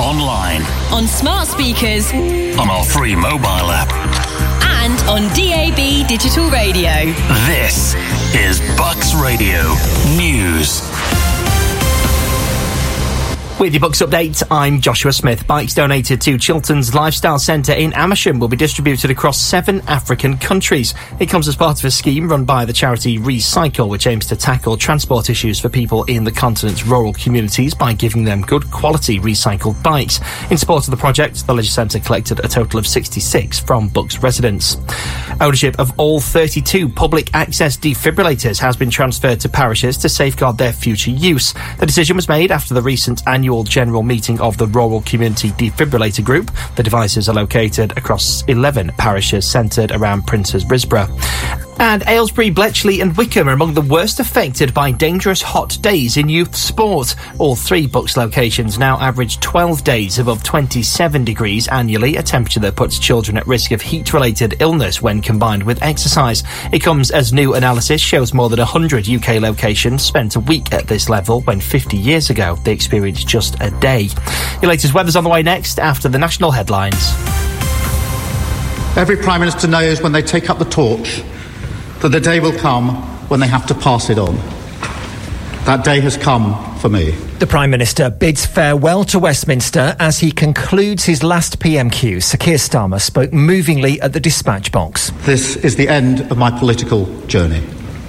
online, on smart speakers, on our free mobile app, and on DAB digital radio. This is Bucks Radio News. With your Bucks update, I'm Joshua Smith. Bikes donated to Chiltern's Lifestyle Centre in Amersham will be distributed across 7 African countries. It comes as part of a scheme run by the charity Recycle, which aims to tackle transport issues for people in the continent's rural communities by giving them good quality recycled bikes. In support of the project, the Leisure Centre collected a total of 66 from Bucks residents. Ownership of all 32 public access defibrillators has been transferred to parishes to safeguard their future use. The decision was made after the recent annual general meeting of the Rural Community Defibrillator Group. The devices are located across 11 parishes centred around Princes Risborough. And Aylesbury, Bletchley and Wickham are among the worst affected by dangerous hot days in youth sport. All 3 Bucks locations now average 12 days above 27 degrees annually, a temperature that puts children at risk of heat-related illness when combined with exercise. It comes as new analysis shows more than 100 UK locations spent a week at this level when 50 years ago they experienced just a day. Your latest weather's on the way next after the national headlines. Every Prime Minister knows when they take up the torch that the day will come when they have to pass it on. That day has come for me. The Prime Minister bids farewell to Westminster as he concludes his last PMQ. Sir Keir Starmer spoke movingly at the dispatch box. This is the end of my political journey.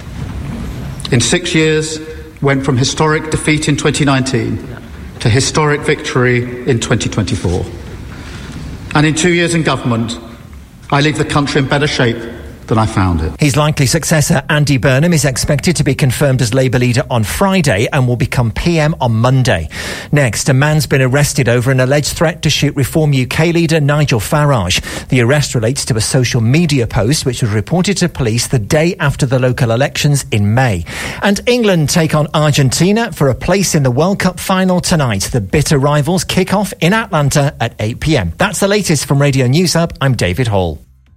In 6 years, went from historic defeat in 2019 to historic victory in 2024. And in 2 years in government, I leave the country in better shape than I found it. His likely successor, Andy Burnham, is expected to be confirmed as Labour leader on Friday and will become PM on Monday. Next, a man's been arrested over an alleged threat to shoot Reform UK leader Nigel Farage. The arrest relates to a social media post which was reported to police the day after the local elections in May. And England take on Argentina for a place in the World Cup final tonight. The bitter rivals kick off in Atlanta at 8 p.m. That's the latest from Radio News Hub. I'm David Hall.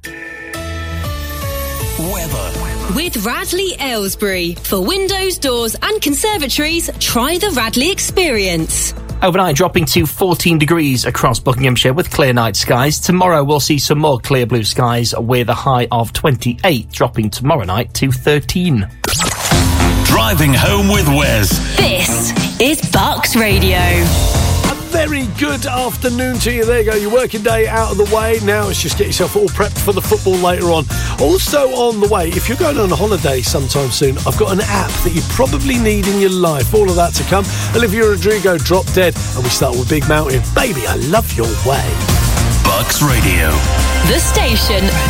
With Radley Aylesbury. For windows, doors and conservatories, try the Radley experience. Overnight dropping to 14 degrees across Buckinghamshire with clear night skies. Tomorrow we'll see some more clear blue skies with a high of 28, dropping tomorrow night to 13. Driving home with Wes. This is Bucks Radio. Very good afternoon to you. There you go, your working day out of the way. Now it's just get yourself all prepped for the football later on. Also on the way, if you're going on a holiday sometime soon, I've got an app that you probably need in your life. All of that to come. Olivia Rodrigo, Drop Dead, and we start with Big Mountain. Baby, I love your way. Bucks Radio. The station